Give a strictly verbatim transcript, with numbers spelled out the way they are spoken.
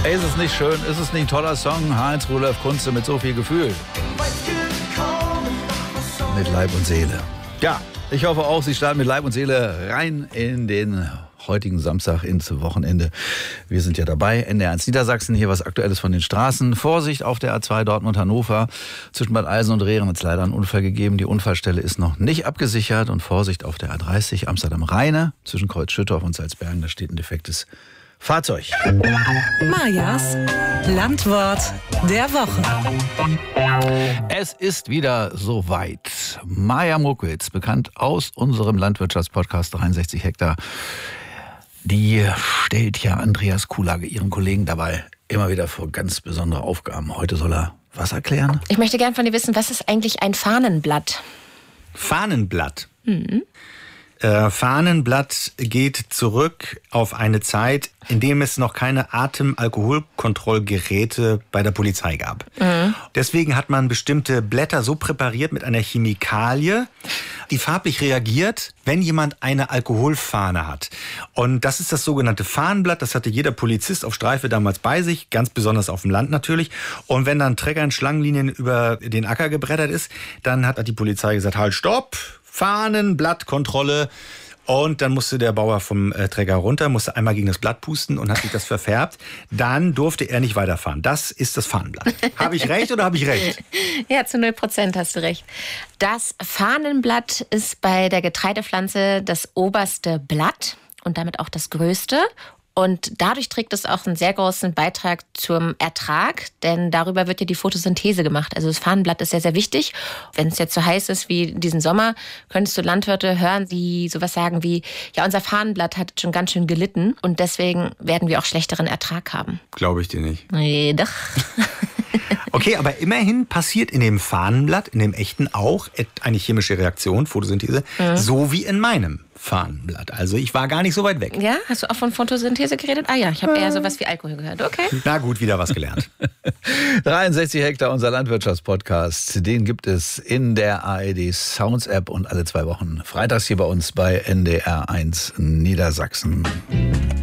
Ist es nicht schön? Ist es nicht ein toller Song? Heinz-Rudolf Kunze mit so viel Gefühl. Mit Leib und Seele. Ja, ich hoffe auch, Sie starten mit Leib und Seele rein in den heutigen Samstag ins Wochenende. Wir sind ja dabei, N D R eins Niedersachsen, hier was Aktuelles von den Straßen. Vorsicht auf der A zwei Dortmund-Hannover. Zwischen Bad Eilsen und Rehren hat es leider einen Unfall gegeben. Die Unfallstelle ist noch nicht abgesichert. Und Vorsicht auf der A dreißig Amsterdam-Rheine zwischen Kreuz-Schüttorf und Salzbergen. Da steht ein defektes Fahrzeug. Majas Landwort der Woche. Es ist wieder soweit. Maja Mokwitz, bekannt aus unserem Landwirtschaftspodcast dreiundsechzig Hektar, die stellt ja Andreas Kuhlage, ihren Kollegen, dabei immer wieder vor ganz besondere Aufgaben. Heute soll er was erklären? Ich möchte gern von dir wissen, was ist eigentlich ein Fahnenblatt? Fahnenblatt? Mhm. Äh, Fahnenblatt geht zurück auf eine Zeit, in dem es noch keine Atemalkoholkontrollgeräte bei der Polizei gab. Mhm. Deswegen hat man bestimmte Blätter so präpariert mit einer Chemikalie, die farblich reagiert, wenn jemand eine Alkoholfahne hat. Und das ist das sogenannte Fahnenblatt. Das hatte jeder Polizist auf Streife damals bei sich, ganz besonders auf dem Land natürlich. Und wenn dann ein Trecker in Schlangenlinien über den Acker gebrettert ist, dann hat die Polizei gesagt, halt, stopp! Fahnenblattkontrolle. Und dann musste der Bauer vom äh, Träger runter, musste einmal gegen das Blatt pusten und hat sich das verfärbt. Dann durfte er nicht weiterfahren. Das ist das Fahnenblatt. Habe ich recht oder habe ich recht? Ja, zu null Prozent hast du recht. Das Fahnenblatt ist bei der Getreidepflanze das oberste Blatt und damit auch das größte. Und dadurch trägt es auch einen sehr großen Beitrag zum Ertrag, denn darüber wird ja die Photosynthese gemacht. Also das Fahnenblatt ist sehr, sehr wichtig. Wenn es jetzt so heiß ist wie diesen Sommer, könntest du Landwirte hören, die sowas sagen wie, ja, unser Fahnenblatt hat schon ganz schön gelitten und deswegen werden wir auch schlechteren Ertrag haben. Glaube ich dir nicht. Nee, doch. Okay, aber immerhin passiert in dem Fahnenblatt, in dem echten auch, eine chemische Reaktion, Photosynthese, mhm. so wie in meinem Fahnenblatt. Also ich war gar nicht so weit weg. Ja, hast du auch von Photosynthese geredet? Ah ja, ich habe eher sowas wie Alkohol gehört. Okay. Na gut, wieder was gelernt. dreiundsechzig Hektar, unser Landwirtschaftspodcast. Den gibt es in der A R D Sounds App und alle zwei Wochen freitags hier bei uns bei N D R eins Niedersachsen.